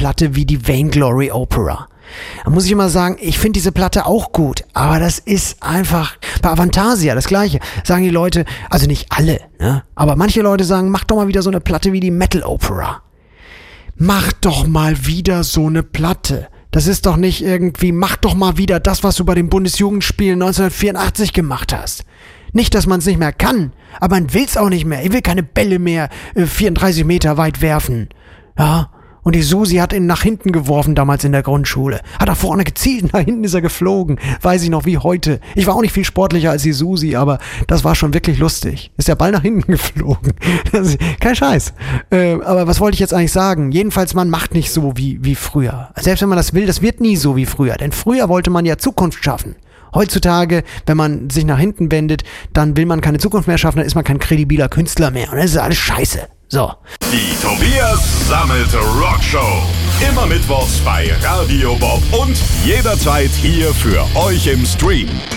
Platte wie die Vainglory Opera. Da muss ich immer sagen, ich finde diese Platte auch gut, aber das ist einfach, bei Avantasia das Gleiche, sagen die Leute, also nicht alle, ne? Aber manche Leute sagen, mach doch mal wieder so eine Platte wie die Metal Opera. Mach doch mal wieder so eine Platte. Das ist doch nicht irgendwie, mach doch mal wieder das, was du bei den Bundesjugendspielen 1984 gemacht hast. Nicht, dass man es nicht mehr kann, aber man will es auch nicht mehr. Ich will keine Bälle mehr 34 Meter weit werfen. Ja, und die Susi hat ihn nach hinten geworfen damals in der Grundschule. Hat nach vorne gezielt, nach hinten ist er geflogen. Weiß ich noch wie heute. Ich war auch nicht viel sportlicher als die Susi, aber das war schon wirklich lustig. Ist der Ball nach hinten geflogen. Kein Scheiß. Aber was wollte ich jetzt eigentlich sagen? Jedenfalls, man macht nicht so wie früher. Selbst wenn man das will, das wird nie so wie früher. Denn früher wollte man ja Zukunft schaffen. Heutzutage, wenn man sich nach hinten wendet, dann will man keine Zukunft mehr schaffen, dann ist man kein kredibiler Künstler mehr. Und das ist alles scheiße. So. Die Tobias Sammelte Rockshow. Immer mittwochs bei Radio Bob und jederzeit hier für euch im Stream.